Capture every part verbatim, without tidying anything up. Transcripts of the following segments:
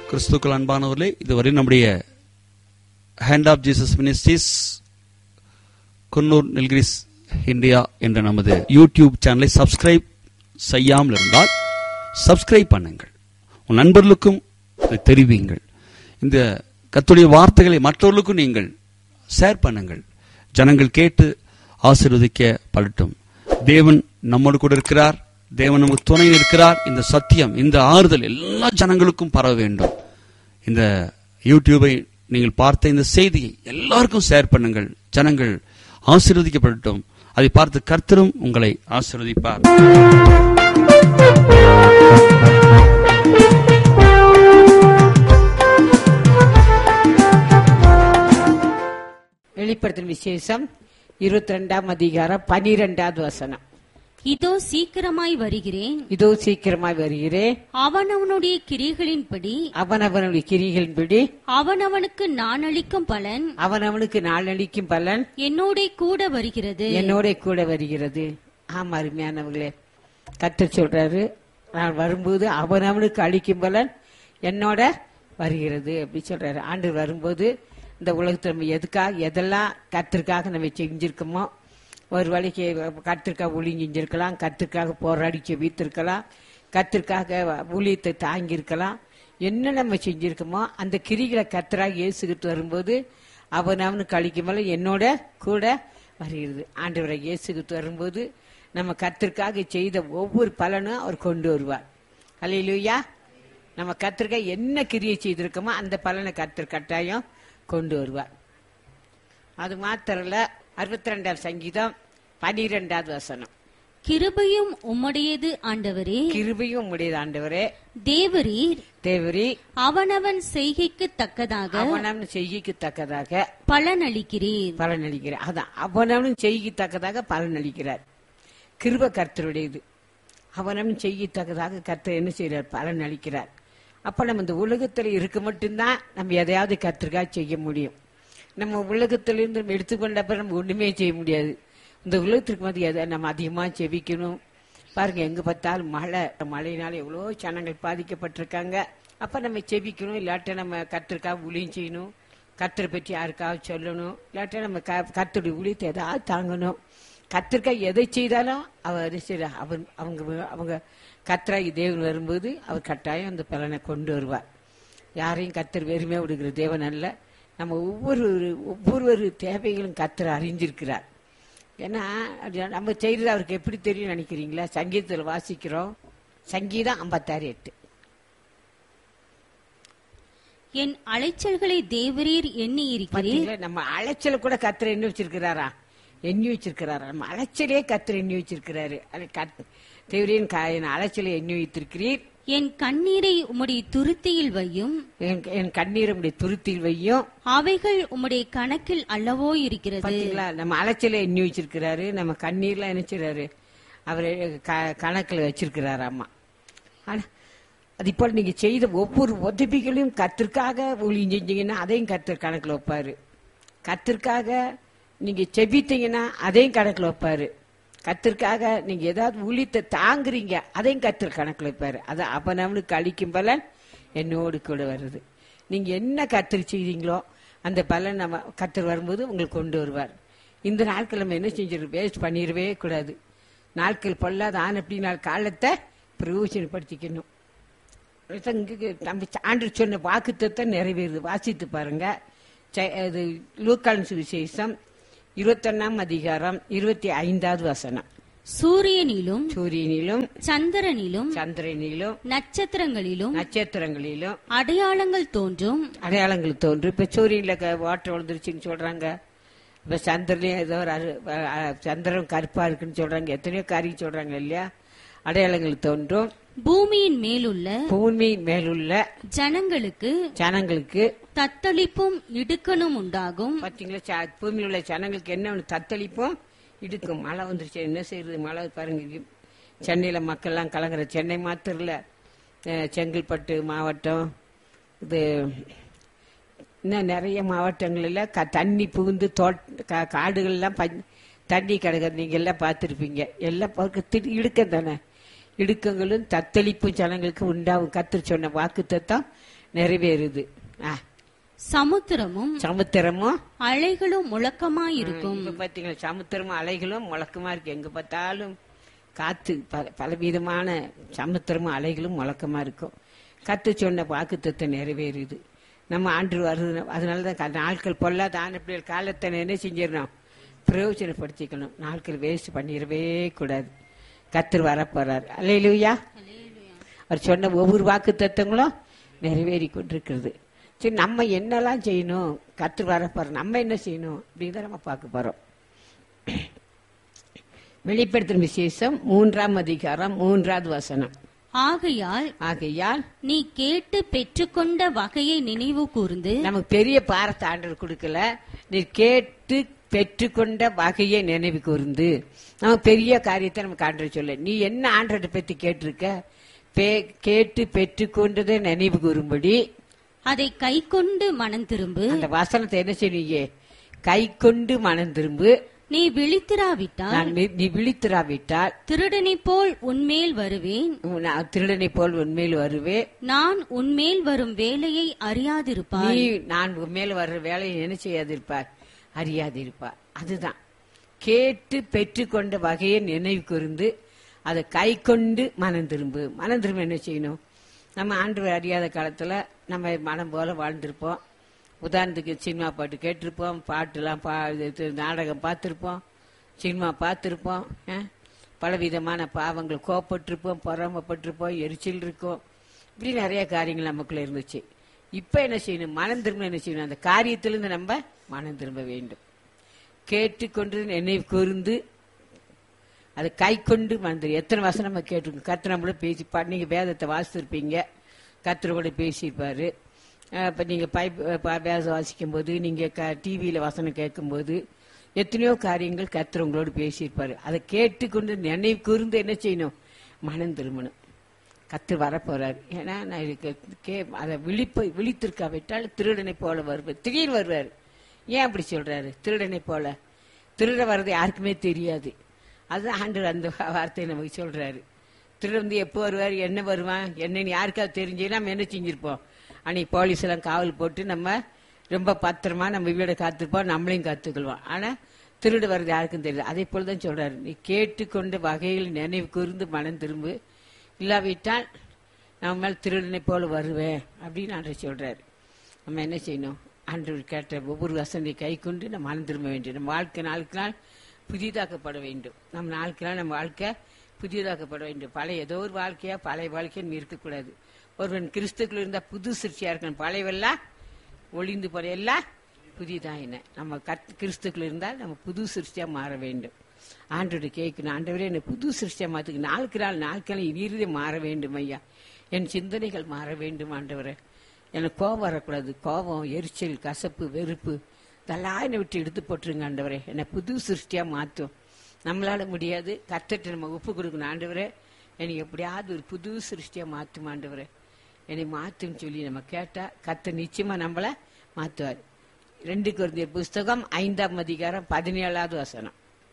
கிறிஸ்துக்கள் அன்பானவர்களே, இதுவரை நம்முடைய hand of Jesus ministries Coonoor Nilgiris India என்ற நமது யூடியூப் சேனலை சப்ஸ்கிரைப் செய்யாமல் இருந்தால் சப்ஸ்கிரைப் பண்ணுங்கள். உன் நண்பர்களுக்கும் இதை தெரிவியுங்கள். இந்த கர்த்தருடைய வார்த்தைகளை மற்றவர்களுக்கும் நீங்கள் ஷேர் பண்ணுங்கள். ஜனங்கள் கேட்டு ஆசீர்வதிக்கப்படட்டும். தேவன் நம்மோடு கூட இருக்கிறார். தேவன் நமக்கு துணை இருக்கிறார். இந்த சத்தியம், இந்த ஆறுதல் எல்லா ஜனங்களுக்கும் பரவ வேண்டும். இந்த யூடியூபை நீங்கள் பார்த்த இந்த செய்தியை எல்லாருக்கும் ஷேர் பண்ணுங்கள். ஜனங்கள் ஆசீர்வதிக்கப்படட்டும். அதை பார்த்து கர்த்தரும் உங்களை ஆசீர்வதிப்பார். வெளிப்படுத்தின விசேஷம் இருபத்தி ரெண்டாம் அதிகாரம் பனிரெண்டாவது வசனம். இதோ சீக்கிரமாய் வருகிறேன், இதோ சீக்கிரமாய் வருகிறேன், அவனவனுடைய கிரிகளின்படி அவனவனுடைய கிரிகளின்படி அவனவனுக்கு நான் அளிக்கும் பலன் அவனவனுக்கு நாள் அளிக்கும் பலன் என்னோட கூட வருகிறது, என்னோட கூட வருகிறது. ஆமா, அருமையானவர்களே, கர்த்தர் சொல்றாரு, நான் வரும்போது அவனவனுக்கு அளிக்கும் பலன் என்னோட வருகிறது அப்படி சொல்றாரு. ஆண்டு வரும்போது இந்த உலகத்தில் நம்ம எதுக்காக எதெல்லாம் கர்த்தருக்காக நம்ம செஞ்சிருக்கோமோ, ஒரு வேலைக்கு கர்த்தருக்காக ஊழியம் செஞ்சிருக்கலாம், கர்த்தருக்காக போராடி செவித்திருக்கலாம், கர்த்தருக்காக ஊழியத்தை தாங்கியிருக்கலாம். என்ன நம்ம செஞ்சிருக்கோமோ அந்த கிரிகளை கர்த்தராக இயேசுகிட்டு வரும்போது அவன் அவனுக்கு அளிக்கும் போல என்னோட கூட வருகிறது. ஆண்டவரை இயேசுகிட்டு வரும்போது நம்ம கர்த்தருக்காக செய்த ஒவ்வொரு பலனும் அவர் கொண்டு வருவார். அல்லேலூயா. நம்ம கர்த்தருக்காக என்ன கிரியை செய்திருக்கோமோ அந்த பலனை கர்த்தர் கட்டாயம் கொண்டு வருவார். அது மாத்திரல, அறுபத்தி ரெண்டாவது சங்கீதம் பனிரெண்டாவது வசனம். கிருபையும் உம்முடையது ஆண்டவரே, கிருபையும் உம்முடையது ஆண்டவரே, தேவரீர் தேவரீர் அவனவன் செய்கைக்கு தக்கதாக அவனவன் செய்கைக்கு தக்கதாக பலன் அளிக்கிறீர், பலன் அளிக்கிறார். அதான், அவனவன் செய்கைக்கு தக்கதாக பலன் அளிக்கிறார். கிருபை கர்த்தருடையது. அவனவன் செய்யத்தக்கதாக கர்த்தர் என்ன செய்யறார்? பலன் அளிக்கிறார். அப்ப நம்ம இந்த உலகத்துல இருக்க மட்டும்தான் நம்ம எதையாவது கர்த்தருக்காக செய்ய முடியும். நம்ம உலகத்திலிருந்து நம்ம எடுத்துக்கொண்ட பிறகு நம்ம ஒண்ணுமே செய்ய முடியாது. இந்த உலகத்திற்கு வந்து எதை நம்ம அதிகமா செவிக்கணும். பாருங்க, எங்க பார்த்தாலும் மழை, மழையினால எவ்வளோ ஜனங்கள் பாதிக்கப்பட்டிருக்காங்க. அப்ப நம்ம செவிக்கணும், இல்லாட்ட நம்ம கர்த்தருக்காக ஊழியம் செய்யணும், கர்த்தரை பற்றி யாருக்காக சொல்லணும், இல்லாட்ட நம்ம கர்த்தருடைய ஊழியத்தை எதாவது தாங்கணும். கர்த்தருக்காக எதை செய்தாலும் அவர் அவன் அவங்க அவங்க கர்த்தராகி தேவன் வரும்போது அவர் கட்டாயம் அந்த பலனை கொண்டு வருவார். யாரையும் கர்த்தர் வெறுமையா விடுகிற தேவன் அல்ல. நம்ம ஒவ்வொரு ஒவ்வொரு தேவைகளும் கர்த்தர் அறிஞ்சிருக்கிறார். ஏன்னா நம்ம செய்யறது அவருக்கு எப்படி தெரியும் நினைக்கிறீங்களா? சங்கீதத்தில் வாசிக்கிறோம், சங்கீதம் ஐம்பத்தாறு எட்டு. என் அலைச்சல்களை தேவரீர் எண்ணி இருக்கிறீர். நம்ம அலைச்சல கூட கர்த்தர் எண்ணி வச்சிருக்கிறாரா? எண்ணி வச்சிருக்கிறாரா? நம்ம அலைச்சலே கர்த்தர் எண்ணி வச்சிருக்கிறாரு. தேவரின் அலைச்சலை எண்ணி வைத்திருக்கிறீர். என் கண்ணீரை உம்முடைய துருத்தியில் வையும், என் கண்ணீரை உம்முடைய துருத்தியில் வையும், அவைகள் உம்முடைய கணக்கில் அல்லவோ இருக்கிறது. நம்ம அலைச்சலை எண்ணி வச்சிருக்கிறாரு, நம்ம கண்ணீர்லாம் நினைச்சிடாரு அவரு கணக்குல வச்சிருக்கிறாரு. அம்மா, ஆனா அது இப்போ நீங்க செய்த ஒவ்வொரு உதவிகளையும் கர்த்தருக்காக ஊழியம் செஞ்சீங்கன்னா அதையும் கர்த்தர் கணக்குல வைப்பாரு. கர்த்தருக்காக நீங்க செபித்தீங்கன்னா அதையும் கணக்குல வைப்பாரு. கர்த்தருக்காக நீங்க ஏதாவது ஊழியத்தை தாங்குறீங்க, அதையும் கர்த்தர் கணக்குல வைப்பாரு. அது அவனவனுக்கு அளிக்கும் பலன் என்னோடு கூட வருது. நீங்க என்ன கர்த்தர் செய்றீங்களோ அந்த பலன் நம்ம கர்த்தர் வரும்போது உங்களுக்கு கொண்டு வருவார். இந்த நாட்கள் நம்ம என்ன செஞ்சிடும்? வேஸ்ட் பண்ணிடவே கூடாது. நாட்கள் பொல்லாத ஆன அப்படி நாள் காலத்தை பிரயோஜனப்படுத்திக்கணும். நம்ம ஆண்டு சொன்ன வாக்குத்தத்தை நிறைவேறுது. வாசித்து பாருங்க. அது லூக்கான் சுவிசேஷம் இருபத்தி ஒன்னாம் அதிகாரம் இருபத்தி ஐந்தாவது வசனம். சூரியனிலும் சூரியனிலும் சந்திரனிலும் சந்திரனிலும் நட்சத்திரங்களிலும் நட்சத்திரங்களிலும் அடையாளங்கள் தோன்றும் அடையாளங்கள் தோன்றும். இப்ப சூரியன்ல வாட்டர் விழுந்துருச்சுன்னு சொல்றாங்க. இப்ப சந்திரனையும் ஏதோ சந்திரன் கருப்பா இருக்குன்னு சொல்றாங்க. எத்தனையோ காரியம் சொல்றாங்க இல்லையா? அடையாளங்கள் தோன்றும். பூமியின் மேலுள்ள பூமியின் மேலுள்ள ஜனங்களுக்கு ஜனங்களுக்கு தத்தளிப்பும் இடுக்கணும் உண்டாகும். பாத்தீங்களா? பூமியில் உள்ள ஜனங்களுக்கு என்ன தத்தளிப்பும் இடுக்கும். மழை வந்துருச்சு, என்ன செய்யறது? மழை பாருங்க, சென்னையில மக்கள் எல்லாம் கலங்குற. சென்னை மாத்திரம் இல்ல, செங்கல்பட்டு மாவட்டம், இது இன்னும் நிறைய மாவட்டங்கள்ல தண்ணி புகுந்து தோட்ட காடுகள்லாம் தண்ணி கிடக்குது. நீங்க எல்லாம் பார்த்துருப்பீங்க. எல்லாம் இடுக்கம் தானே. இடுக்கங்களும் தத்தளிப்பும் ஜனங்களுக்கு உண்டாகும். கர்த்தர் சொன்ன வாக்கு தத்தம் நிறைவேறுது. ஆ, சமுத்திரமும் சமுத்திரமும் அலைகளும் முழக்கமாயிருக்கும். இப்ப பாத்தீங்களா, சமுத்திரமும் அலைகளும் முழக்கமா இருக்கு. எங்க பார்த்தாலும் காத்து பல பலவிதமான சமுத்திரமும் அலைகளும் முழக்கமா இருக்கும். கத்து சொன்ன வாக்குத்தத்தை நிறைவேறுது. நம்ம ஆண்டு வருது. அதனாலதான் நாட்கள் பொல்லாத ஆன பிள்ளைகள் காலத்தை என்ன செஞ்சிடணும், பிரயோஜனப்படுத்திக்கணும். நாட்கள் வேஸ்ட் பண்ணிடவே கூடாது. கத்தர் வரப்போறார். அல்லேலூயா. அவர் சொன்ன ஒவ்வொரு வாக்கு தத்துவங்களும் நிறைவேறி கொண்டிருக்கிறது. சரி, நம்ம என்னெல்லாம் செய்யணும், கத்தர் வரப்போற நம்ம என்ன செய்யணும் அப்படிங்கிறத நம்ம பார்க்க போறோம். வெளிப்படுத்தும் விசேஷம் மூன்றாம் அதிகாரம் மூன்றாவது வசனம். ஆகையால் ஆகையால் நீ கேட்டு பெற்றுக்கொண்ட வகையை நினைவு கூர்ந்து. நமக்கு பெரிய பாரத்தை ஆண்டவர் கொடுக்கல, நீ கேட்டு பெற்றுக்கொண்ட வகையை நினைவு கூர்ந்து. நம்ம பெரிய காரியத்தை நமக்கு ஆண்டவர் சொல்ல, நீ என்ன ஆண்டவரை பத்தி கேட்டிருக்க, கேட்டு பெற்றுக்கொண்டதை நினைவு கூறும்படி அதை கை கொண்டு மனம் திரும்பு. அந்த வசனத்தை என்ன செய்வீங்க, கை கொண்டு மனம் திரும்பு. நீ விழித்திராவிட்டால் நீ விழித்திராவிட்டால் திருடனை போல் உன்மேல் வருவேன். நான் திருடனை போல் உன்மேல் வருவேன். நான் உன்மேல் வரும் வேலையை அறியாதிருப்பாய். நீ நான் உன்மேல் வர்ற வேலையை என்ன செய்யாதிருப்பார், அறியாதிருப்பார். அதுதான் கேட்டு பெற்றுக்கொண்ட வகையை நினைவு கூர்ந்து அதை கை கொண்டு மனம் திரும்பு. மனம் திரும்ப என்ன செய்யணும், நம்ம ஆண்டவர் அறியாத காலத்துல நம்ம மனம் போல வாழ்ந்திருப்போம். உதாரணத்துக்கு சினிமா பாட்டு கேட்டிருப்போம், பாட்டுலாம் பா நாடகம் பார்த்துருப்போம், சினிமா பார்த்துருப்போம், பலவிதமான பாவங்கள் கோப்பட்டிருப்போம், பொறாமப்பட்டிருப்போம், எரிச்சல் இருக்கும். இப்படி நிறைய காரியங்கள் நமக்குள்ள இருந்துச்சு. இப்ப என்ன செய்யணும், மனம் திரும்ப என்ன செய்யணும், அந்த காரியத்திலிருந்து நம்ம மனம் திரும்ப வேண்டும். கேட்டுக்கொண்டு நினைவு கூர்ந்து அதை கை கொண்டு மறந்து. எத்தனை வருஷம் நம்ம கேட்டிருக்கோம். கர்த்தர் நம்மளோட பேசி நீங்க வேதத்தை வாசித்திருப்பீங்க, கர்த்தரோட பேசியிருப்பாரு. இப்போ நீங்கள் பைப் வேதம் வாசிக்கும் போது, நீங்கள் க டிவியில் வசனம் கேட்கும்போது எத்தனையோ காரியங்கள் கர்த்தர் உங்களோடு பேசியிருப்பாரு. அதை கேட்டுக்கொண்டு நினைவு கூர்ந்து என்ன செய்யணும், மனம் திரும்பணும். கர்த்தர் வரப்போறாரு. ஏன்னா நான் கே அதை விழிப்ப விழித்திருக்காவிட்டால் திருடனை போல வருவார். திடீர்னு வருவார். ஏன் அப்படி சொல்றாரு, திருடனை போல? திருட வர்றது யாருக்குமே தெரியாது. அதுதான் ஆண்டவர் அந்த வார்த்தையை நமக்கு சொல்றாரு. திருட வந்து எப்போ வருவார், என்ன வருவான், என்னன்னு யாருக்காவது தெரிஞ்சு நம்ம என்ன செஞ்சிருப்போம். அன்னைக்கு போலீஸ் எல்லாம் காவல் போட்டு நம்ம ரொம்ப பத்திரமா நம்ம வீட காத்திருப்போம், நம்மளையும் காத்துக்கொள்வோம். ஆனா திருட வர்றது யாருக்கும் தெரியல. அதே போலதான் சொல்றாரு, நீ கேட்டுக்கொண்ட வகையில் நினைவு கூர்ந்து மனம் திரும்பு, இல்லாவிட்டால் நம்ம மேல் திருடனை போல வருவேன் அப்படின்னு ஆண்டவர் சொல்றாரு. நம்ம என்ன செய்யணும், ஆண்டவர் கேட்ட ஒவ்வொரு வசனத்தை கை கொண்டு நம்ம மனம் திரும்ப வேண்டும். நம்ம வாழ்க்கை நாளுக்கு நாள் புதிதாக்கப்பட வேண்டும். நம்ம நாளுக்கு நாள் நம்ம வாழ்க்கை புதிதாக்கப்பட வேண்டும். பழைய ஏதோ ஒரு வாழ்க்கையா பழைய வாழ்க்கைன்னு இருக்கக்கூடாது. ஒருவன் கிறிஸ்துக்குள்ள இருந்தா புது சிருஷ்டியா இருக்கணும். பழையவெல்லாம் ஒளிந்து போற எல்லாம் புதிதான். என்ன நம்ம கிறிஸ்துக்குள்ள இருந்தால் நம்ம புது சிருஷ்டியா மாற வேண்டும். ஆண்டோட கேட்கணும், ஆண்டவரே என்ன புது சிருஷ்டியா மாத்துக்கு, நாளுக்கு நாள் நாட்களை இறுதி மாற வேண்டும் ஐயா, என் சிந்தனைகள் மாற வேண்டும் ஆண்டவரே. எனக்கு கோபம் வரக்கூடாது. கோபம், எரிச்சல், கசப்பு, வெறுப்பு இதெல்லாம் என்னை விட்டு எடுத்து போட்டுருங்க ஆண்டவரே. என்னை புது சிருஷ்டியா மாற்றும். நம்மளால முடியாது, கர்த்தர்ட்ட நம்ம ஒப்பு கொடுக்கணும். ஆண்டவரே எனக்கு எப்படியாவது ஒரு புது சிருஷ்டியா மாற்றும் ஆண்டவரே, என்னை மாற்றுன்னு சொல்லி நம்ம கேட்டா கர்த்தர் நிச்சயமா நம்மள மாற்றுவார். ரெண்டு கொரிந்தியர் புஸ்தகம் ஐந்தாம் அதிகாரம் பதினேழாவது வசனம்.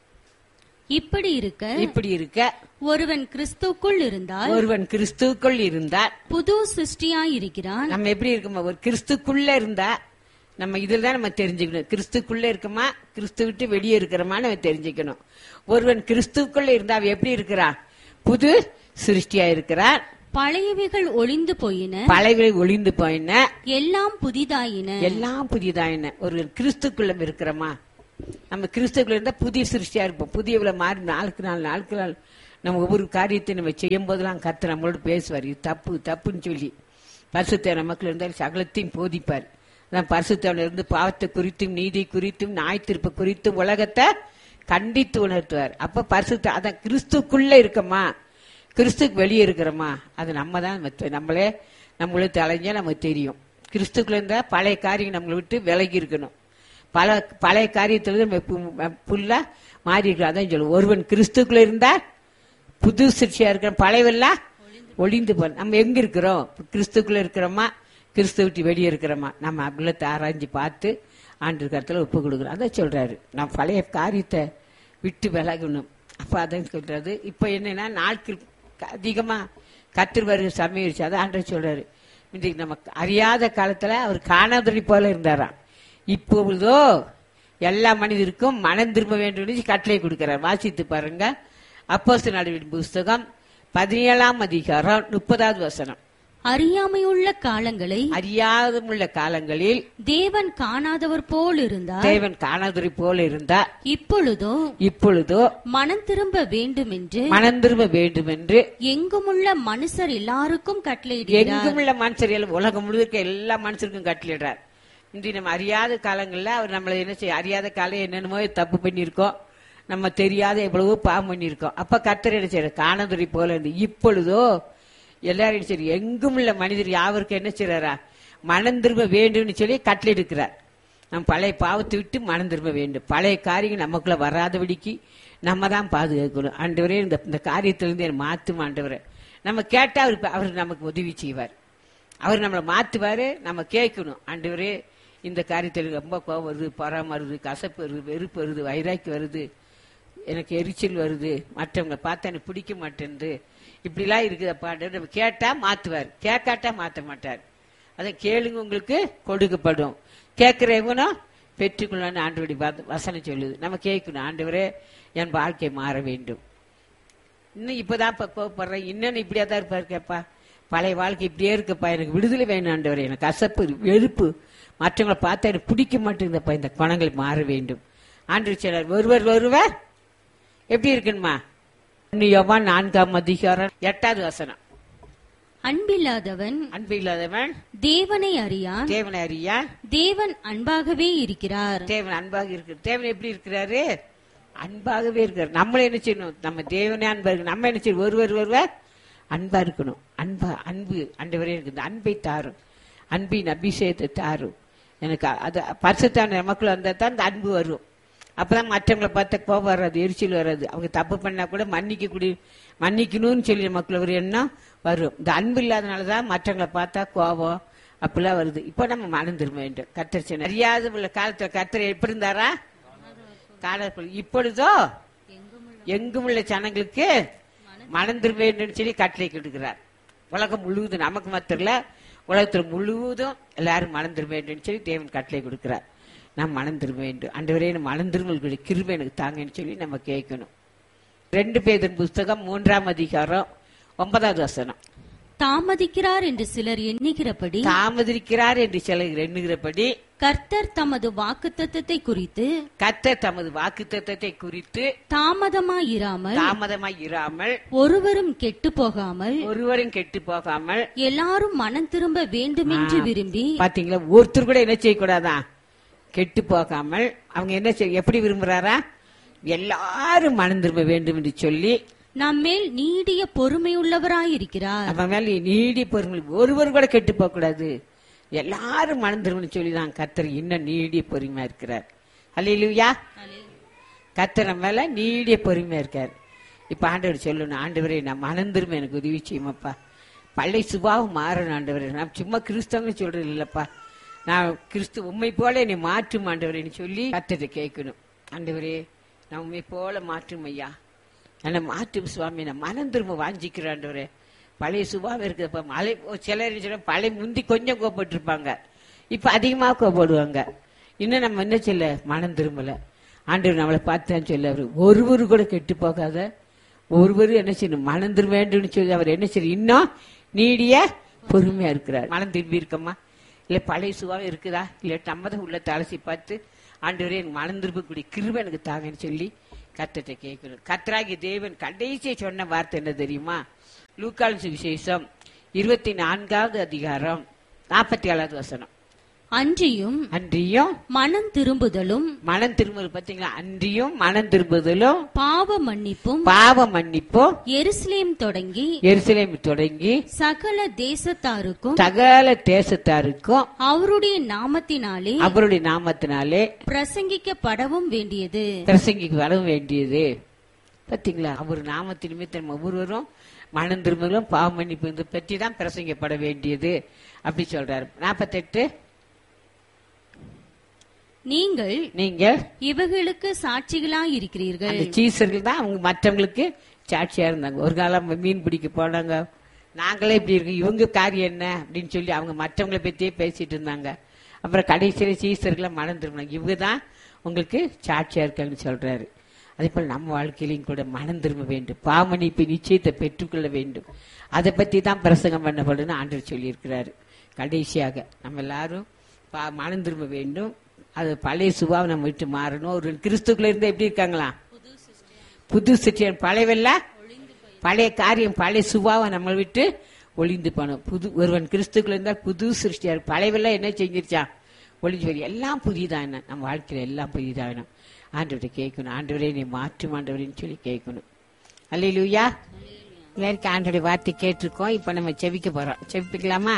இப்படி இருக்க இப்படி இருக்க ஒருவன் கிறிஸ்துக்குள் இருந்தால் ஒருவன் கிறிஸ்துக்குள் இருந்தால் புது சிருஷ்டியாய் இருக்கிறான். நம்ம எப்படி இருக்கோமா, ஒரு கிறிஸ்துக்குள்ள இருந்தா நம்ம இதுல தான் நம்ம தெரிஞ்சுக்கணும். கிறிஸ்துக்குள்ள இருக்கமா, கிறிஸ்து விட்டு வெளியே இருக்கிறோமா நம்ம தெரிஞ்சுக்கணும். ஒருவன் கிறிஸ்துக்குள்ள இருந்தா அவன் எப்படி இருக்கிறான், புது சிருஷ்டியா இருக்கிறான். பழையவைகள் ஒளிந்து போயின, பழையவைகள் ஒளிந்து போயின, எல்லாம் புதிதாயின, எல்லாம் புதிதாயின. ஒரு கிறிஸ்துக்குள்ள இருக்கிறோமா, நம்ம கிறிஸ்துக்குள்ள இருந்தா புதிய சிருஷ்டியா இருப்போம். புதியவளை மாறி நாளுக்கு நாள் நாளுக்கு நாள் நம்ம ஒவ்வொரு காரியத்தை நம்ம செய்யும் போதெல்லாம் கர்த்தர் நம்மளோட பேசுவார். இது தப்பு தப்புன்னு சொல்லி பரிசுத்த நமக்குள்ள இருந்தால் சகலத்தையும் போதிப்பார். பரிசுத்தவன் இருந்து பாவத்தை குறித்தும் நீதி குறித்தும் நியாயத்தீர்ப்பு குறித்தும் உலகத்தை கண்டித்து உணர்த்துவார். அப்ப பரிசுத்த அதான் கிறிஸ்துக்குள்ள இருக்கமா, கிறிஸ்துக்கு வெளியே இருக்கிறோமா, அது நம்ம தான் நம்மளே நம்மளே தலைஞ்சா நமக்கு தெரியும். கிறிஸ்துக்குள்ள இருந்தா பழைய காரியம் நம்மளை விட்டு விலகி இருக்கணும். பல பழைய காரியத்துல புல்லா மாறி இருக்கிறோம். அதான் சொல்லுவோம், ஒருவன் கிறிஸ்துக்குள்ள இருந்தா புது சிருஷ்டியா இருக்கிற, பழையவெல்லாம் ஒளிந்து போ. நம்ம எங்க இருக்கிறோம், கிறிஸ்துக்குள்ள இருக்கிறோமா, கிறிஸ்து விட்டு வெளியே இருக்கிறோமா, நம்ம அவ்வளத்தை ஆராய்ஞ்சு பார்த்து ஆண்டு கருத்துல ஒப்பு கொடுக்குறோம். அதான் சொல்றாரு, நம்ம பழைய காரியத்தை விட்டு விலகணும். அப்ப அதான் சொல்றாரு. இப்ப என்னன்னா நாட்கள் அதிகமா கர்த்தர் வருகிற சமயம் இருந்துச்சு. அதான் ஆண்டவர் சொல்றாரு, இன்றைக்கு நமக்கு அறியாத காலத்துல அவர் காணாதொழி போல இருந்தாராம். இப்பொழுதோ எல்லா மனிதருக்கும் மனம் திரும்ப வேண்டும் கட்டளை கொடுக்கிறார். வாசித்து பாருங்க. அப்போஸ்தலர் நடவடிக்கைகளின் புஸ்தகம் பதினேழாம் அதிகாரம் முப்பதாவது வசனம். அறியாமையுள்ள காலங்களை அறியாதமுள்ள காலங்களில் தேவன் காணாதவர் போல் இருந்தார். தேவன் காணாதவர் போல இருந்தார். இப்பொழுதோ இப்பொழுதோ மனம் திரும்ப வேண்டும் என்று மனம் திரும்ப வேண்டும் என்று எங்குமுள்ள மனுஷர் எல்லாருக்கும் கட்டளையிடுகிறார். எங்குமுள்ள மனுஷர் எல்லாம் உலகம் முழுக்க எல்லா மனுஷருக்கும் கட்டளையிடுறார். இன்றைக்கு நம்ம அறியாத காலங்கள்ல அவர் நம்மளை என்ன செய்ய, அறியாத காலம் என்னென்னமோ தப்பு பண்ணியிருக்கோம், நம்ம தெரியாத எவ்வளவோ பாவம் பண்ணியிருக்கோம். அப்ப கர்த்தர் என்ன செய்யறார், காணாதொழி போல இருந்து இப்பொழுதோ எல்லாரும் சரி எங்கும் உள்ள மனிதர் யாவருக்கும் என்ன செய்யறாரா, மனம் திரும்ப வேண்டும்னு சொல்லி கட்டளை எடுக்கிறார். நம்ம பழைய பாவத்தை விட்டு மனம் திரும்ப வேண்டும். பழைய காரியங்கள் நமக்குள்ள வராதபடிக்கு நம்ம தான் பாதுகாக்கணும். ஆண்டவரே இந்த இந்த காரியத்திலிருந்து என்னை மாத்தும் ஆண்டவரே. நம்ம கேட்டா அவர் அவர் நமக்கு உதவி செய்வார். அவர் நம்மளை மாத்துவாரு. நம்ம கேட்கணும், ஆண்டவரே இந்த காரியத்தில் ரொம்ப கோபம் வருது, பொறாம வருது, கசப்பு வருது, வெறுப்பு வருது, வைராக்கி வருது, எனக்கு எரிச்சல் வருது, மற்றவங்களை பார்த்தா எனக்கு பிடிக்க மாட்டேன்து, இப்படிலாம் இருக்குதப்பா. நம்ம கேட்டா மாத்துவார், கேட்காட்டா மாற்ற மாட்டார். அதை கேளுங்க உங்களுக்கு கொடுக்கப்படும், கேட்கிறவனும் பெற்றுக்கொள்ளு ஆண்டவருடைய வசனம் சொல்லுது. நம்ம கேட்கணும், ஆண்டவரே என் வாழ்க்கை மாற வேண்டும், இன்னும் இப்பதான் கோவப்படுறேன், இன்னும் இப்படியா தான் இருப்பா இருக்கேப்பா, பழைய வாழ்க்கை இப்படியே இருக்குப்பா, எனக்கு விடுதலை வேணும் ஆண்டவரே, எனக்கு கசப்பு வெறுப்பு மற்றவங்களை பார்த்தா எனக்கு பிடிக்க மாட்டேங்குதப்பா, இந்த குணங்கள் மாற வேண்டும். ஆண்டவர் சொன்னார், ஒருவர் ஒருவர் எப்படி இருக்குமா, யோவான் நான்காம் அதிகாரம் எட்டாவது வசனம். அன்பில்லாதவன் அன்பில்லாதவன் தேவனை அறியான், தேவனை அறியான், தேவன் அன்பாகவே இருக்கிறார். தேவன் அன்பாக இருக்கு. தேவன் எப்படி இருக்கிறாரு, அன்பாகவே இருக்கிறார். நம்மள என்ன செய்யணும், நம்ம தேவனே அன்பா இருக்கு, நம்ம என்ன செய்யணும், ஒருவர் ஒருவர் அன்பா இருக்கணும். அன்பா அன்பு ஆண்டவரே இருக்குது, அன்பை தாரும், அன்பின் அபிஷேகத்தை தாரும். எனக்கு அது பரிசுத்தான நமக்குள்ள வந்தா தான் இந்த அன்பு வரும். அப்பதான் மற்றவங்களை பார்த்த கோபம் வராது, எரிச்சல் வராது. அவங்க தப்பு பண்ணா கூட மன்னிக்க கூடிய மன்னிக்கணும்னு சொல்லி நமக்குள்ள ஒரு எண்ணம் வரும். இந்த அன்பு இல்லாதனாலதான் மற்றவங்களை பார்த்தா கோபம் அப்படிலாம் வருது. இப்ப நம்ம மனம் திரும்ப வேண்டும். கர்த்தர் அறியாத உள்ள காலத்துல கர்த்தர் எப்படி இருந்தாரா, கால இப்பொழுதோ எங்கும் உள்ள ஜனங்களுக்கு மனம் திரும்ப வேண்டும் சொல்லி கட்டளை கொடுக்கிறார். உலகம் முழுவதும், நமக்கு மாத்திரம் இல்ல, உலகத்துல முழுவதும் எல்லாரும் மனம் திரும்ப வேண்டும் சொல்லி தேவன் கட்டளை கொடுக்கிறார். நாம் மனம் திரும்ப வேண்டும். ஆண்டவரே மனம் திரும்ப கிருபை எனக்கு தாங்கன்னு சொல்லி நம்ம கேட்கணும். ரெண்டு பேரின் புஸ்தகம் மூன்றாம் அதிகாரம் ஒன்பதாவது வசனம். தாமதிக்கிறார் என்று சிலர் எண்ணுகிறபடி தாமதிக்கிறார் என்று சிலர் எண்ணுகிறபடி கர்த்தர் தமது வாக்குத்தத்தத்தை குறித்து கர்த்தர் தமது வாக்குத்தத்தத்தை குறித்து தாமதமாயிராமல் தாமதமாயிராமல் ஒருவரும் கெட்டு போகாமல் ஒருவரும் கெட்டு போகாமல் எல்லாரும் மனம் திரும்ப வேண்டும் என்று விரும்பி. பாத்தீங்களா, ஒருத்தர் கூட என்ன செய்யக்கூடாதான், கெட்டு போகாமல். அவங்க என்ன செய்ய எப்படி விரும்புறாரா, எல்லாரும் மனம் திரும்ப வேண்டும் என்று சொல்லி நம்மேல் நீடிய பொறுமையுள்ளவராயிருக்கிறார். நம்ம மேல நீடிய பொறுமை, ஒருவர் கூட கெட்டு போக கூடாது, எல்லாரும் மனம் திரும்பன்னு சொல்லிதான் கர்த்தர் இன்னும் நீடிய பொறுமையா இருக்கிறார். அல்லேலூயா. கர்த்தர் நம்ம மேல நீடிய பொறுமையா இருக்கார். இப்ப ஆண்டவர் சொல்லணும், ஆண்டவரே நான் மனம் திரும்ப எனக்கு உதவி செய்யுமாப்பா, பழைய சுபாவம் மாறணும் ஆண்டவரே, நான் சும்மா கிறிஸ்தவங்க சொல்றது இல்லப்பா, நான் கிறிஸ்து உண்மை போல என்னை மாற்றும் ஆண்டவரேன்னு சொல்லி கர்த்தரை கேட்கணும். ஆண்டவரே நான் உண்மை போல மாற்றும் ஐயா, என்னை மாற்றும் சுவாமி, நான் மனம் திரும்ப வாஞ்சிக்கிறேன் ஆண்டவரே. பழைய சுபாவம் இருக்குதுப்பா. மழை சிலர் சொல்ல பழைய முந்தி கொஞ்சம் கோபப்பட்டு இருப்பாங்க, இப்ப அதிகமா கோபப்படுவாங்க. இன்னும் நம்ம என்ன சொல்ல, மனம் திரும்பல. ஆண்டவர் நம்மளை பார்த்தான்னு சொல்ல, அவரு ஒருவரு கூட கெட்டு போகாத ஒருவரு என்ன செய்யணும், மனம் திரும்ப வேண்டும் சொல்லி அவர் என்ன செய்ய இன்னும் நீடிய பொறுமையா இருக்கிறார். மனம் திரும்பி இருக்கமா, இல்ல பழைய சுபாவம் இருக்குதா, இல்ல நம்ம தான் உள்ள தலசி பார்த்து ஆண்டவரே எனக்கு மனம் திரும்பக்கூடிய கிருபை எனக்கு தாங்கன்னு சொல்லி கர்த்தரை கேட்கணும். கர்த்தராகிய தேவன் கடைசியை சொன்ன வார்த்தை என்ன தெரியுமா, லூக்கால் சுவிசேஷம் இருபத்தி நான்காவது அதிகாரம் நாற்பத்தி ஏழாவது வசனம். அன்றியும் அன்றியும் மனம் திரும்புதலும் மனம் திரும்புதல் பாத்தீங்களா, அன்றியும் மனம் திரும்புதலும் பாவ மன்னிப்பும் பாவ மன்னிப்பும் எருசலேம் தொடங்கி எருசலேம் தொடங்கி சகல தேசத்தாருக்கும் சகல தேசத்தாருக்கும் அவருடைய நாமத்தினாலே அவருடைய நாமத்தினாலே பிரசங்கிக்கப்படவும் வேண்டியது பிரசங்கிக்கு வரவும் வேண்டியது. பாத்தீங்களா, அவர் நாமத்தின் நிமித்தம் ஒவ்வொருவரும் மனம் திரும்புதலும் பாவ மன்னிப்பு பற்றி தான் பிரசங்கப்பட வேண்டியது அப்படி சொல்றாரு. நாற்பத்தி எட்டு நீங்கள் நீங்கள் இவர்களுக்கு சாட்சிகளாய் இருக்கிறீர்கள். சீசர்கள் தான் அவங்க மற்றவங்களுக்கு சாட்சியா இருந்தாங்க. ஒரு காலம் மீன் பிடிக்க போனாங்க, நாங்களே இப்படி இருக்கு, இவங்க காரியம் என்ன அப்படின்னு சொல்லி அவங்க மற்றவங்களை பற்றியே பேசிட்டு இருந்தாங்க. அப்புறம் கடைசியில் சீசர்களை மனம் திரும்பினாங்க. இவங்க தான் உங்களுக்கு சாட்சியா இருக்காங்கன்னு சொல்றாரு. அதே போல் நம்ம வாழ்க்கையிலையும் கூட மனம் திரும்ப வேண்டும், பாவமன்னிப்பு நிச்சயத்தை பெற்றுக்கொள்ள வேண்டும். அதை பற்றி தான் பிரசங்கம் பண்ணப்படுன்னு ஆண்டவர் சொல்லியிருக்கிறாரு. கடைசியாக நம்ம எல்லாரும் பா மனம் திரும்ப வேண்டும். அது பழைய சுபாவை நம்ம விட்டு மாறணும். ஒரு கிறிஸ்துக்குள்ள இருந்தா எப்படி இருக்காங்களா? புது சிற்றியன். பழையவல்ல பழைய காரியம் பழைய சுபாவை நம்ம விட்டு ஒளிந்து போனோம். புது ஒருவன் கிறிஸ்துக்குள்ள இருந்தால் புது சிருஷ்டியார். பழையவெல்லாம் என்ன செஞ்சிருச்சான்? ஒளிஞ்சு போய் எல்லாம் புதிதான். என்ன நம்ம வாழ்க்கையில எல்லாம் புதிதாகணும். ஆண்டவரை கேட்கணும், ஆண்டவரே நீ மாற்றும் ஆண்டவரேன்னு சொல்லி கேட்கணும். அல்லேலூயா. எல்லாருக்கும் ஆண்டவருடைய வார்த்தை கேட்டிருக்கோம். இப்ப நம்ம செவிக்க போறோம். செவிப்பிக்கலாமா?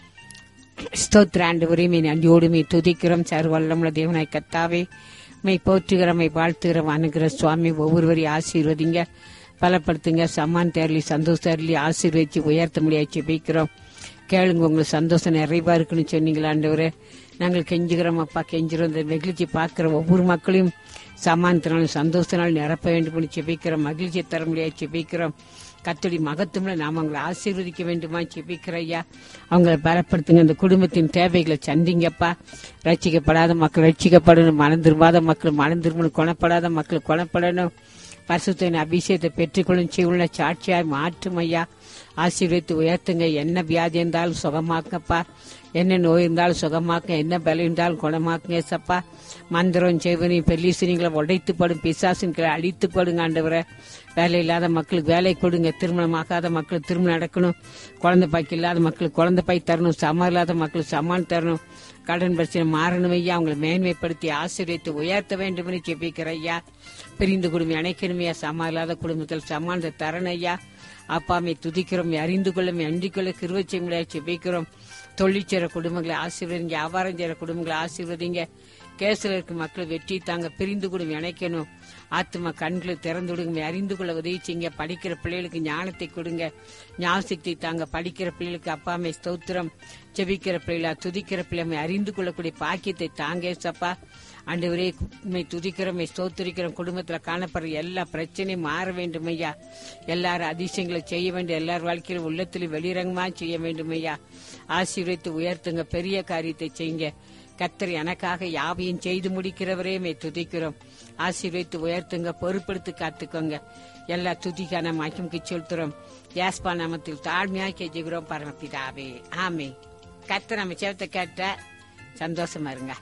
ஸ்தோத்திர ஆண்டவரே, மீ நன்றியோடு மீ துதிக்கிறோம். சர்வல்லமுள்ள தேவனாய் கர்த்தாவே, மை போற்றுகிறோம், மை வாழ்த்துகிறோம். அனுகிற சுவாமி ஒவ்வொருவரையும் ஆசீர்வதிங்க, பலப்படுத்துங்க. சம்மான் தேரலி சந்தோஷ தேரலி ஆசீர்வதிச்சு உயர்த்த முடியாது ஜெபிக்கிறோம். கேளுங்க, உங்களுக்கு சந்தோஷம் நிறைவா இருக்குன்னு சொன்னீங்களா ஆண்டவரே. நாங்கள் கெஞ்சுகிறோம் அப்பா, கெஞ்சுறோம். இந்த நெகிழ்ச்சி பார்க்கிற ஒவ்வொரு மக்களையும் சமானத்தினாலும் சந்தோஷத்தினாலும் நிரப்ப வேண்டும் ஜெபிக்கிறோம். மகிழ்ச்சியை தர முடியாது ஜெபிக்கிறோம். கர்த்தருடைய மகத்துவம் நாம் அவங்களை ஆசீர்வதிக்க வேண்டுமா ஜெபிக்கிற ஐயா. அவங்களை பலப்படுத்துங்க. இந்த குடும்பத்தின் தேவைகளை சந்திங்கப்பா. ரட்சிக்கப்படாத மக்கள் ரட்சிக்கப்படணும், மனம் திரும்பாத மக்கள் மனம் திரும்பணும், குணப்படாத மக்கள் குணப்படணும். பரிசுத்தத்தின் அபிஷேகத்தை பெற்றுக்கொள்ளும் செய்யுள்ள சாட்சியாய் மாற்றும் ஐயா. ஆசீர்வதித்து உயர்த்துங்க. என்ன வியாதி இருந்தாலும் சுகமாக்கப்பா, என்ன நோய் இருந்தாலும் சுகமாக்க, என்ன பலம் இருந்தாலும் குணமாக்குங்க சப்பா. மந்திரம் செய்வனி பெல்லீசனிங்களை உடைத்துப்படும், பிசாசின்களை அழித்துப்படுங்க ஆண்டவரை. வேலை இல்லாத மக்களுக்கு வேலை கொடுங்க, திருமணமாகாத மக்களுக்கு திருமணம் நடக்கணும், குழந்தை பாய்க்கு இல்லாத மக்களுக்கு குழந்தை பாய் தரணும், சமான் இல்லாத மக்களுக்கு சமான் தரணும், கடன் பிரச்சனை மாறணும் ஐயா. அவங்களை மேன்மைப்படுத்தி ஆசீர்வதித்து உயர்த்த வேண்டும் என்று ஜெபிக்கிற ஐயா. பிரிந்து குடும்பம் அணைக்கணுமையா, சமா இல்லாத குடும்பத்தில் சமானத்தை தரணும் ஐயா. அப்பாமை துதிக்கிறோம், அறிந்து கொள்ளும் அண்டிக் கொள்ள கிருபை செய்ய ஜெபிக்கிறோம். தொழிற்சேர குடும்பங்களை ஆசீர்வதிங்க, வியாபாரம் செய்யற குடும்பங்களை ஆசீர்வதிங்க. கேசில் இருக்க மக்கள் வெற்றி தாங்க, பிரிந்து குடும்பம் இணைக்கணும். ஆத்மா கண்களை திறந்து விடுங்க, அறிந்து கொள்ள உதவி செய்யுங்க. படிக்கிற பிள்ளைகளுக்கு ஞானத்தை கொடுங்க, ஞாபகத்தை தாங்க. படிக்கிற பிள்ளைகளுக்கு அப்பாமை ஸ்தோத்திரம். ஜெபிக்கிற பிள்ளைகளா துதிக்கிற பிள்ளைமை அறிந்து கொள்ளக்கூடிய பாக்கியத்தை தாங்க சப்பா. ஆண்டவரே துதிக்கிறோம், ஸ்தோத்திரிக்கிறோம். குடும்பத்துல காணப்படுற எல்லா பிரச்சனையும் மாற வேண்டும் ஐயா. எல்லாரும் அதிசயங்களை செய்ய வேண்டும், எல்லார் வாழ்க்கையிலும் உள்ளத்திலும் வெளிரங்கமா செய்ய வேண்டும் ஐயா. ஆசீர்வதித்து உயர்த்துங்க, பெரிய காரியத்தை செய்யுங்க. கர்த்தர் எனக்காக யாவையும் செய்து முடிக்கிறவரே மே துதிக்கிறோம். ஆசீர்வதித்து உயர்த்துங்க, பொறுப்படுத்தி காத்துக்கோங்க. எல்லா துதிக்கான மகிமைக்கு செலுத்துறோம். யாஸ்பா நாமத்தில் தாழ்மையாக கெஞ்சுகிறோம் பரமபிதாவே, ஆமே. கர்த்தர் நம்ம சேவத்தை கேட்ட சந்தோஷமா இருங்க.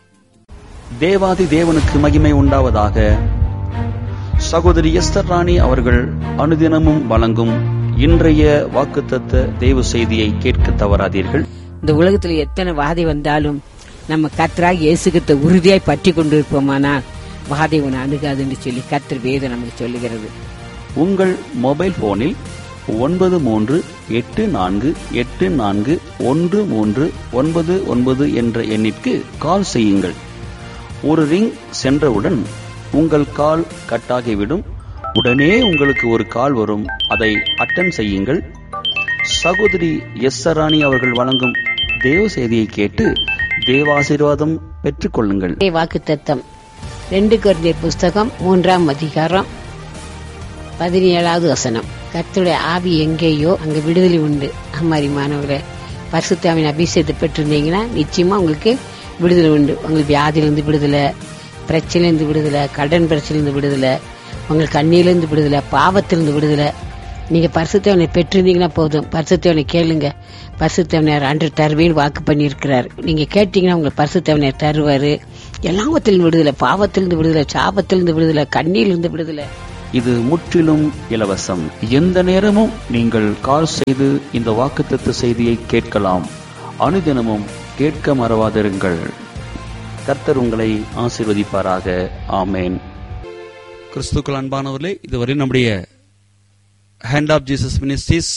தேவாதி தேவனுக்கு மகிமை உண்டாவதாக. சகோதரி எஸ்தர் ராணி அவர்கள் அனுதினமும் வழங்கும் இன்றைய வாக்குத்தத்த தேவ செய்தியை கேட்க தவறாதீர்கள். இந்த உலகத்துல எத்தனை வாதை வந்தாலும் நம்ம கர்த்தராக இயேசுகிட்ட உறுதியாய் பற்றி கொண்டிருப்போமானால் வாதை உன்னை அணுகாதுன்னு சொல்லி கர்த்தர் வேதம் நமக்கு சொல்லுகிறது. உங்கள் மொபைல் போனில் ஒன்பது மூன்று எட்டு நான்கு எட்டு நான்கு ஒன்று மூன்று ஒன்பது ஒன்பது என்ற எண்ணிற்கு கால் செய்யுங்கள். ஒரு ரிங் சென்றவுடன் உங்கள் கால் கட்டாகிவிடும். உடனே உங்களுக்கு ஒரு கால் வரும், அதை அட்டன் செய்யுங்கள். சகோதரி எஸ் ராணி அவர்கள் வழங்கும் தேவ செய்தியை கேட்டு தேவாசீர்வாதம் பெற்றுக் கொள்ளுங்கள். வாக்குத்தத்தம் ரெண்டு கொரிந்தியர் புஸ்தகம் மூன்றாம் அதிகாரம் பதினேழாவது வசனம். கர்த்தருடைய ஆவி எங்கேயோ அங்க விடுதலை உண்டு. அம்மாரி மாணவர்களே, பரிசுத்தாவின் அபிஷேகத்தை பெற்றிருந்தீங்கன்னா நிச்சயமா உங்களுக்கு விடுதலை உண்டு. உங்களுக்கு வியாதியிலிருந்து விடுதலை, பிரச்சனையிலிருந்து விடுதலை, கடன் பிரச்சனையிலிருந்து விடுதலை, உங்களுக்கு கண்ணியிலிருந்து விடுதலை, பாவத்திலிருந்து விடுதலை. நீங்க பரிசுத்தவனை பெற்றிருந்தீங்கன்னா போதும். பரிசுத்தவனை கேளுங்க. பரிசுத்தவனர் அன்று தருவேன்னு வாக்கு பண்ணி இருக்கிறார். நீங்க கேட்டீங்கன்னா உங்களுக்கு பரிசுத்தவனர் தருவாரு. எல்லாவத்திலிருந்து விடுதலை, பாவத்திலிருந்து விடுதலை, சாபத்திலிருந்து விடுதலை, கண்ணியிலிருந்து விடுதலை. இது முற்றிலும் இலவசம். எந்த நேரமும் நீங்கள் கால் செய்து இந்த வாக்குத்தத்த செய்தியை கேட்கலாம். அனுதினமும் கேட்க மறவாதிருங்கள். கர்த்தர் உங்களை ஆசீர்வதிப்பாராக. ஆமேன். கிறிஸ்துக்கள் அன்பானவர்களே, இதுவரை நம்முடைய hand of Jesus ministries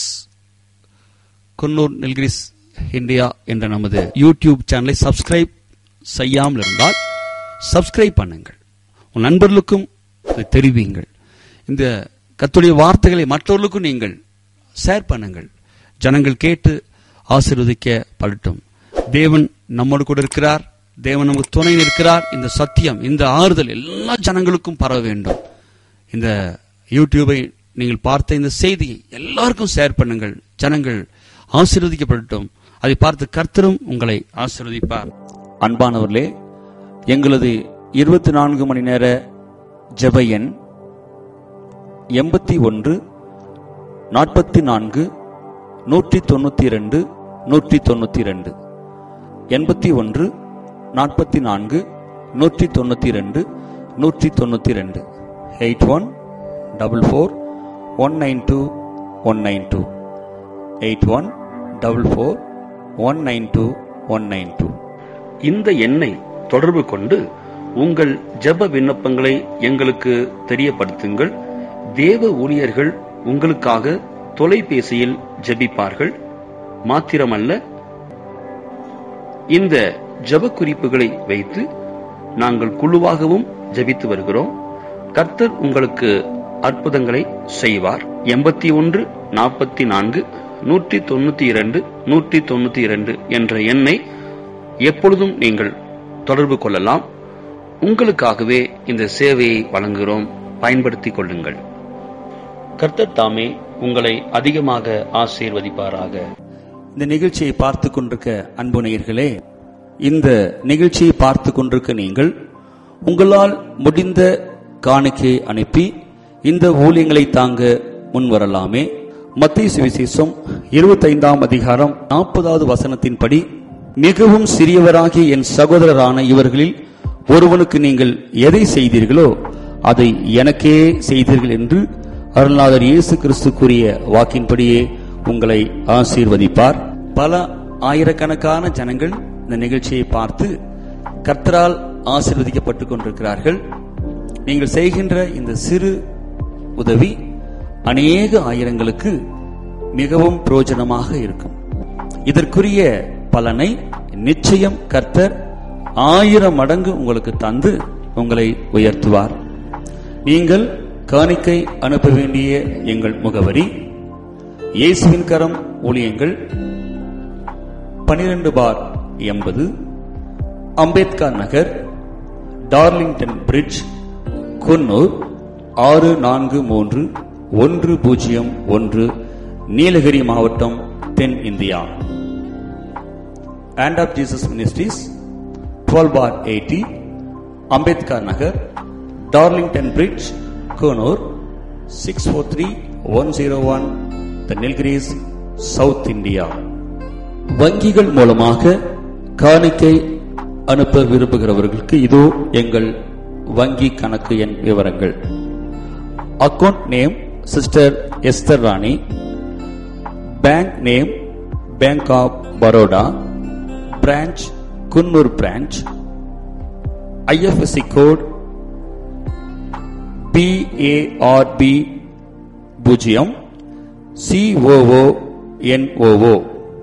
Coonoor Nilgiris India என்ற நமது யூடியூப் சேனலை சப்ஸ்கிரைப் செய்யாமல் இருந்தால் சப்ஸ்கிரைப் பண்ணுங்கள். உன் நண்பர்களுக்கும் இதை தெரிவியுங்கள். இந்த கர்த்தருடைய வார்த்தைகளை மற்றவர்களுக்கும் நீங்கள் ஷேர் பண்ணுங்கள். ஜனங்கள் கேட்டு ஆசீர்வதிக்கப்படட்டும். தேவன் நம்மோடு கூட இருக்கிறார். தேவன் நமக்கு துணை இருக்கிறார். இந்த சத்தியம், இந்த ஆறுதல் எல்லா ஜனங்களுக்கும் பரவ வேண்டும். இந்த யூடியூபை நீங்கள் பார்த்த இந்த செய்தியை எல்லாருக்கும் ஷேர் பண்ணுங்கள். ஜனங்கள் ஆசீர்வதிக்கப்படட்டும். அதை பார்த்து கர்த்தரும் உங்களை ஆசீர்வதிப்பார். அன்பானவர்களே, எங்களது இருபத்தி நான்கு மணி நேர ஜெப எண் எண்பத்தி ஒன்று நாற்பத்தி நான்கு நூற்றி தொண்ணூத்தி இரண்டு நூற்றி தொண்ணூத்தி இரண்டு எண்பத்தி ஒன்று நாற்பத்தி நான்கு நூற்றி தொண்ணூத்தி இரண்டு நூற்றி தொண்ணூத்தி இரண்டு eight one double four one nine two one nine two eight one double four one nine two one nine two. இந்த எண்ணை தொடர்பு கொண்டு உங்கள் ஜெப விண்ணப்பங்களை எங்களுக்கு தெரியப்படுத்துங்கள். தேவ ஊழியர்கள் உங்களுக்காக தொலைபேசியில் ஜெபிப்பார்கள். மாத்திரமல்ல, இந்த ஜெப குறிப்புகளை வைத்து நாங்கள் குழுவாகவும் ஜெபித்து வருகிறோம். கர்த்தர் உங்களுக்கு அற்புதங்களை செய்வார். எண்பத்தி ஒன்று நாற்பத்தி நான்கு நூற்றி தொண்ணூத்தி இரண்டு நூற்றி தொண்ணூத்தி இரண்டு என்ற எண்ணை எப்பொழுதும் நீங்கள் தொடர்பு கொள்ளலாம். உங்களுக்காகவே இந்த சேவையை வழங்குகிறோம். பயன்படுத்திக் கொள்ளுங்கள். கர்த்தர் தாமே உங்களை அதிகமாக ஆசீர்வதிப்பாராக. இந்த நிகழ்ச்சியை பார்த்து கொண்டிருக்க அன்பு நேயர்களே, இந்த நிகழ்ச்சியை பார்த்து கொண்டிருக்க நீங்கள் உங்களால் முடிந்த காணிக்கையை அனுப்பி இந்த ஊழியங்களை தாங்க முன்வரலாமே. மத்தேயு சுவிசேஷம் இருபத்தி ஐந்தாம் அதிகாரம் நாற்பதாவது வசனத்தின்படி, மிகவும் சிறியவராகிய என் சகோதரரான இவர்களில் ஒருவனுக்கு நீங்கள் எதை செய்தீர்களோ அதை எனக்கே செய்தீர்கள் என்று அருள்நாதர் இயேசு கிறிஸ்து கூறிய வாக்கின்படியே உங்களை ஆசீர்வதிப்பார். பல ஆயிரக்கணக்கான ஜனங்கள் இந்த நிகழ்ச்சியை பார்த்து கர்த்தரால் ஆசீர்வதிக்கப்பட்டுக் கொண்டிருக்கிறார்கள். நீங்கள் செய்கின்ற இந்த சிறு உதவி அநேக ஆயிரங்களுக்கு மிகவும் பிரயோஜனமாக இருக்கும். இதற்குரிய பலனை நிச்சயம் கர்த்தர் ஆயிரம் மடங்கு உங்களுக்கு தந்து உங்களை உயர்த்துவார். நீங்கள் காணிக்கை அனுப்ப வேண்டிய எங்கள் முகவரி: இயேசுவின் கரம் ஊழியங்கள், பனிரெண்டு பார் எண்பது, அம்பேத்கர் நகர், டார்லிங்டன் பிரிட்ஜ், குன்னூர் ஆறு நான்கு மூன்று ஒன்று பூஜ்ஜியம் ஒன்று, நீலகிரி மாவட்டம், தென் India. Hand of Jesus Ministries, twelve bar eighty, Ambedkar Nagar, Darlington Bridge, Konur, six four three one zero one, The Nilgiris, South India. வங்கிகள் மூலமாக காணிக்கை அனுப்ப விரும்புகிறவர்களுக்கு இதோ எங்கள் வங்கி கணக்கு எண் விவரங்கள். Account name sister Esther Rani, bank name bank of Baroda, branch Coonoor branch, I F S C code B A R B பூஜ்ஜியம் சி ஓ ஓ என் ஓ ஓ.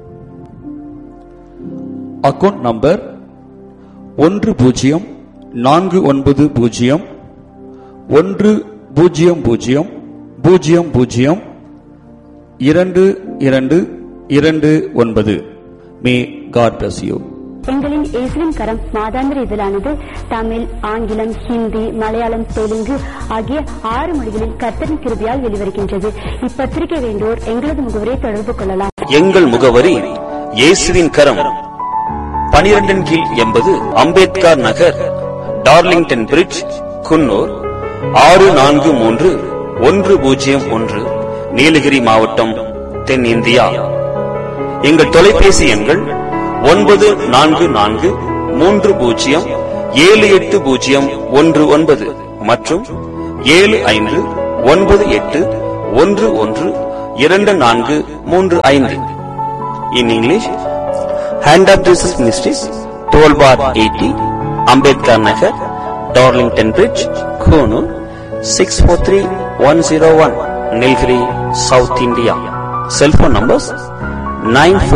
அக்கவுண்ட் நம்பர் ஒன்று பூஜ்ஜியம் நான்கு ஒன்பது பூஜ்ஜியம் ஒன்று பூஜ்ஜியம் பூஜ்ஜியம் பூஜ்ஜியம் பூஜ்ஜியம் இரண்டு இரண்டு இரண்டு ஒன்பது. May God bless you. எங்களின் இயேசுவின் கரம் மாதாந்திர இதழானது தமிழ், ஆங்கிலம், ஹிந்தி, மலையாளம், தெலுங்கு ஆகிய ஆறு மொழிகளில் கர்த்தரின் கிருபையால் வெளிவருகின்றது. இப்பத்திரிகை வேண்டோர் எங்களது முகவரியை தொடர்பு கொள்ளலாம். எங்கள் முகவரி: இயேசுவின் கரம், பனிரெண்டின் கீழ் எண்பது, அம்பேத்கர் நகர், டார்லிங்டன் பிரிட்ஜ், குன்னூர் ஆறு நான்கு மூன்று ஒன்று பூஜ்ஜியம் ஒன்று, நீலகிரி மாவட்டம், தென் இந்தியா. எங்கள் தொலைபேசி எண்கள் ஒன்பது நான்கு நான்கு மூன்று பூஜ்ஜியம் ஏழு எட்டு பூஜ்ஜியம் ஒன்று ஒன்பது மற்றும் ஏழு ஐந்து ஒன்பது எட்டு ஒன்று ஒன்று இரண்டு நான்கு மூன்று ஐந்து. In English, hand of Jesus ministries, twelve bar eighty, Ambedkar Nagar, Darlington bridge, Coonoor six four three one zero one, Nilgiri, South India. Cell phone numbers nine